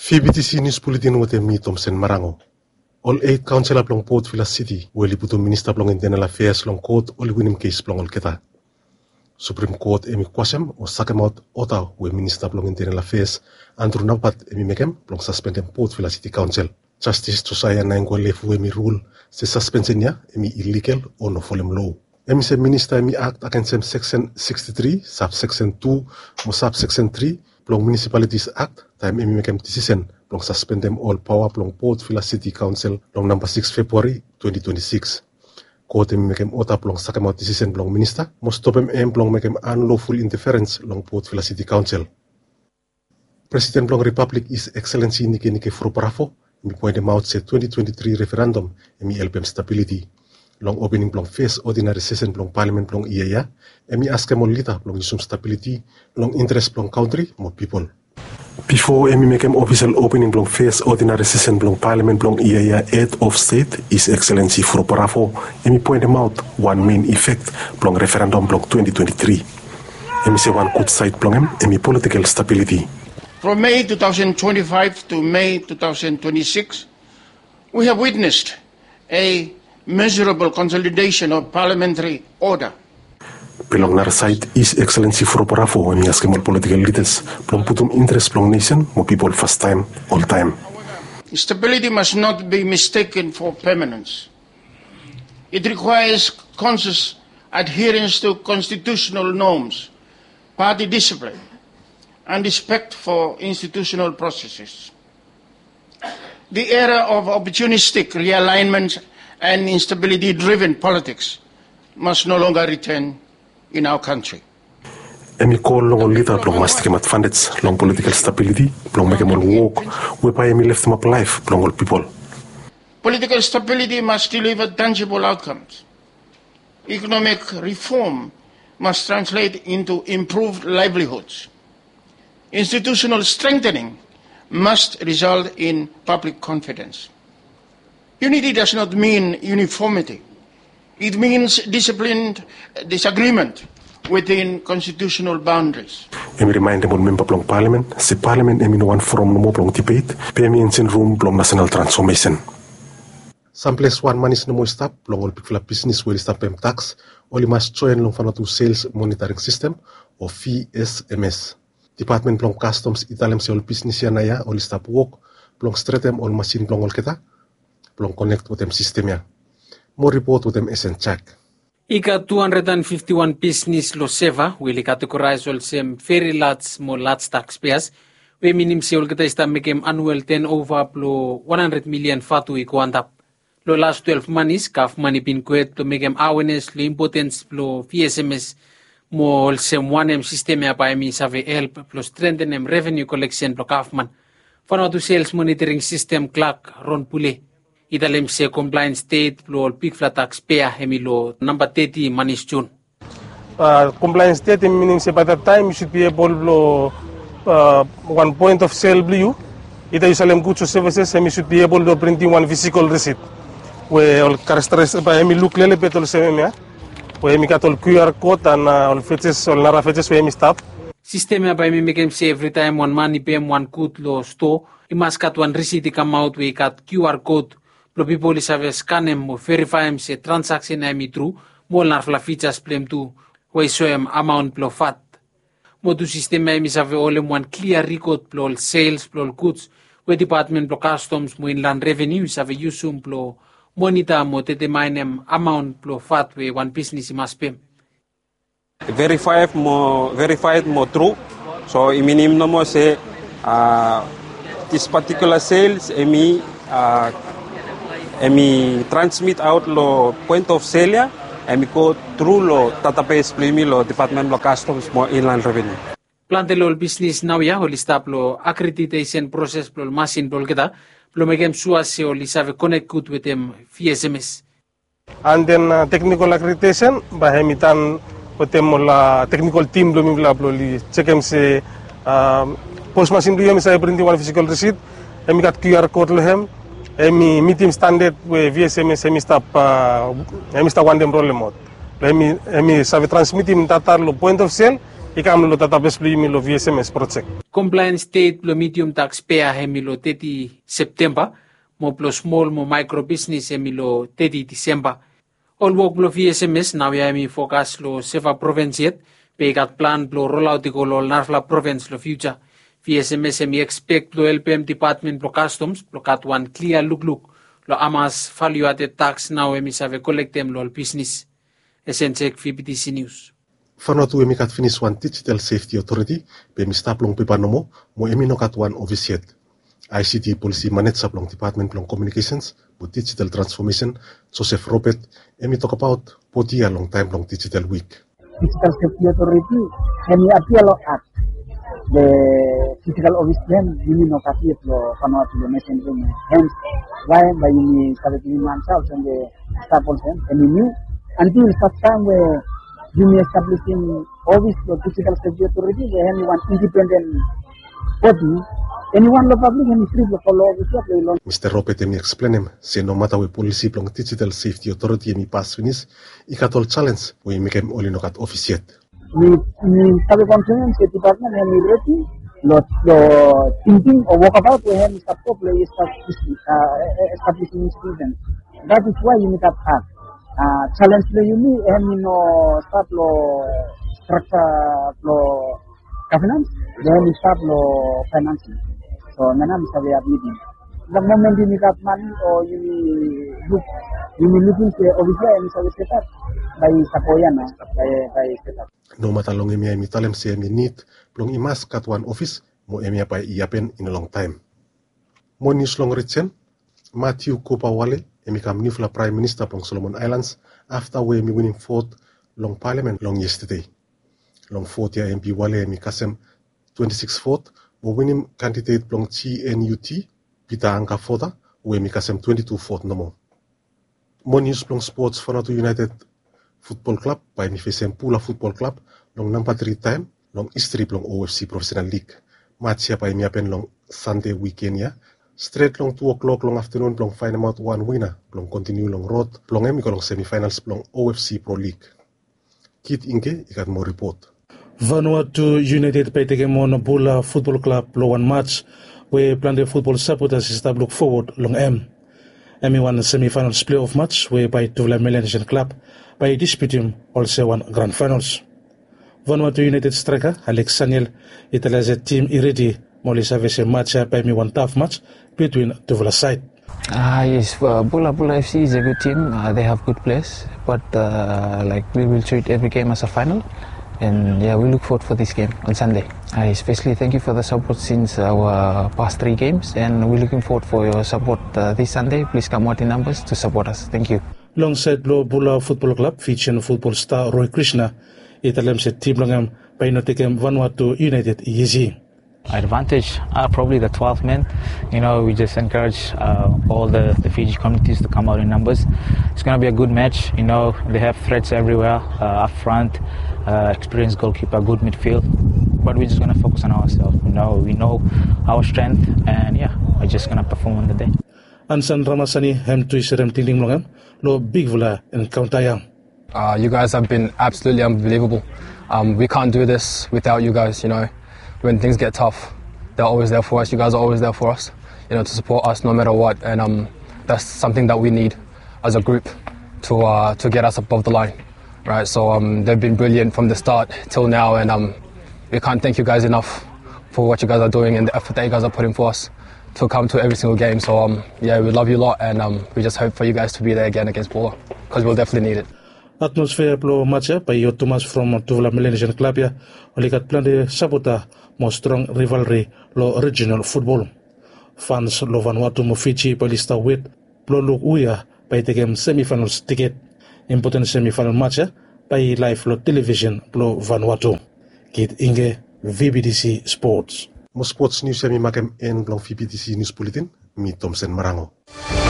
FBTC News Bulletin wote mi Thompson Marango. All 8 councillor plong Port Vila City, weli puto Minister plong Internal Affairs long court, oli winim case plong olketa. Supreme Court emi kwasem o sakemot ota we Minister plong Internal Affairs, Andrew Naupat emi mekem plong suspendem Port Vila City Council. Justice Josiah Naingwa lefu emi rule se suspensinya emi illegal o no folem law. Emi se Minister emi act against Section 63, Subsection 2, mo Subsection 3, plong Municipalities Act, time emi mekem decision plong suspendem all power plong Port Vila City Council long number 6 February 2026. Court emi mekem ota plong sakemot decision plong Minister, mo stopem plong mekem unlawful interference long Port Vila City Council. President plong Republic His Excellency Nike Froparafo, emi point them out se 2023 referendum emi LPM stability. Long opening plong first ordinary session plong parliament plong IAEA, emi aske mo lita plong isum stability, long interest plong country mo people. Before emi mekem official opening plong first ordinary session plong parliament plong IAEA head of state, His Excellency Froparafo, emi point them out one main effect plong referendum plong 2023. Emi se one good side plong emi political stability. From May 2025 to May 2026, we have witnessed a measurable consolidation of parliamentary order. Pelong nar side His Excellency Froparafo emi aske mo political leaders plong putum interest plong nation mo people first time, all time. Stability must not be mistaken for permanence. It requires conscious adherence to constitutional norms, party discipline, and respect for institutional processes. The era of opportunistic realignment and instability-driven politics must no longer return in our country. Emi call long lita plong mastekemat fundets long political stability plong mekemol walk wepa emi left them up life plong all people. Political stability must deliver tangible outcomes. Economic reform must translate into improved livelihoods. Institutional strengthening must result in public confidence. Unity does not mean uniformity. It means disciplined disagreement within constitutional boundaries. Emi remind them on member plong parliament, se parliament emi no one forum no more plong debate, pe emi ensin room plong national transformation. Some place one man is no more stop plong all people business will stop pem tax, only must join long fanatu sales monitoring system or FSMS. Department plong customs italem se all business ya naya all stop work plong stretem all machine plong all kita plong connect with them system ya. More report with them SN check. Ika 251 business lo seva will categorize all sem very large mo large taxpayers we minim se all kita ista mekem annual turnover plo 100 million fatu ikuantap lo last 12 months kaf money pin kuet to mekem awareness lo importance plo FSMS mo sem one system ya pa mi save help plus strengthen revenue collection plo kafman fano to sales monitoring system clerk ron pule italem se compliance state plo big flat taxpayer hemilo number 30 manis June. Compliance state meaning se by that time you should be able to one point of sale blue ita usalem goods or services and you should be able to printing one physical receipt where all characteristics by me look lele betol semia where me got all QR code and all fetches all nara fetches where me stop system ya by me mekem se every time one money pay one good lo store you must got one receipt come out we got QR code pro people is have scan mo verify se transaction am true mo nar fla features plem tu we show amount plo fat mo tu system am is have all one clear record plo sales plo goods we department plo customs mo inland revenue is have usum plo monitor mo determine amount plo fat we one business must pay verified mo true so iminim no mo say this particular sales emi transmit out lo point of sale emi go through lo database plemi lo department lo customs mo inland revenue plante lo business now ya holi stop lo accreditation process lo machine lo kita lo megem sua se holi save connect good with them FSMS and then technical accreditation by hemitan potem la technical team lo mi lo li checkem se post machine lo mi sa printing one physical receipt emi gat QR code lo hem emi meeting standard we VSMS emi stop one dem role mode emi save transmitting data lo point of sale ikam lo database plimi lo VSMS project. Compliance state lo medium taxpayer hemilo 30 September, mo plo small mo micro business hemilo 30 December. All work lo VSMS now hemi focus lo seva province yet, pegat plan lo rollout ko lo Narfla province lo future. VSMS hemi expect lo LPM department lo customs lo kat one clear look lo amas value added tax now hemi save collectem lo business. SNTech VPTC News. Vanuatu emi kat finish one digital safety authority pe mi stap long pepanomo mo emi no kat one officiate. ICT policy manager long department long communications with digital transformation Joseph Robert emi talk about podia long time long digital week. Digital safety authority emi appeal at the physical office plan yumi no kapit lo Vanuatu lo nation room hence why by yumi sabiti mansa and the staff also emi new until such time where you may establishing office or physical safety authority where anyone independent body, anyone lo public and free to follow office. Mr. Robert emi explain him say no matter we policy plong digital safety authority emi pass finish, ikatol challenge we make him only no kat officiate. We sabi confidence the department and we ready lo thinking or walk about we have support lo establishing students. That is why you need to have challenge lo yumi no start lo structure lo governance then start lo financing so nana bisa we have meeting the moment you need money or you looking to obviously and so set up by sapoyana by set up no matter long emi talem say emi need plong imas kat one office mo emi apa iapen in a long time mo news long rechen Matthew Kopawale emi kam new Prime Minister plong Solomon Islands after we emi winning fourth long parliament long yesterday. Long fourth year MP Wale emi kasem 26 fourth, mo winning candidate plong TNUT Peter Anka Fota we emi kasem 22 fourth no more. Mo news plong sports Vanuatu United Football Club by emi facem Pula Football Club long number 3 time long history plong OFC Professional League. Match ya pa emi apen long Sunday weekend ya. Straight long 2 o'clock long afternoon plong find out one winner plong continue long road plong emi long semifinals plong OFC Pro League. Kit Inge ikat mo report. Vanuatu United paiteke mo na Pula Football Club lo one match we plan the football supporters start look forward long Emi one semifinals playoff match we by Tuvla Melanesian Club by disputing also one grand finals. Vanuatu United striker Alex Saniel italaze team ready Molly Savage match by me one tough match between Tuvla side. Yes, Pula FC is a good team. They have good players, but like we will treat every game as a final, and yeah, we look forward for this game on Sunday. Especially thank you for the support since our past 3 games, and we're looking forward for your support this Sunday. Please come out in numbers to support us. Thank you. Alongside Lo Pula Football Club featuring football star Roy Krishna, italam se team langam painotekem Vanuatu United easy. Advantage probably the 12th man. You know, we just encourage all the Fiji communities to come out in numbers. It's going to be a good match. You know, they have threats everywhere up front, experienced goalkeeper, good midfield, but we're just going to focus on ourselves. You know, we know our strength, and yeah, we're just going to perform on the day. Ansan Ramasani hem tuiserem tinding longam lo big vula and countayang. You guys have been absolutely unbelievable. We can't do this without you guys, you know. When things get tough, they're always there for us. You guys are always there for us, you know, to support us no matter what. And that's something that we need as a group to get us above the line, right? So they've been brilliant from the start till now, and we can't thank you guys enough for what you guys are doing and the effort that you guys are putting for us to come to every single game. So yeah, we love you a lot, and we just hope for you guys to be there again against Pula, because we'll definitely need it. Atmosphere plo matcha by Thomas from Tuvla Melanesian Club ya olikat plan de sabota mo strong rivalry lo regional football. Fans lo Vanuatu mo Fiji palista wit plo look uya by the game semifinals ticket. Important semifinal matcha by live lo television plo Vanuatu. Kit Inge VBDC Sports. Mo sports news semi makem en blong VBDC News Bulletin mi Thompson Marango.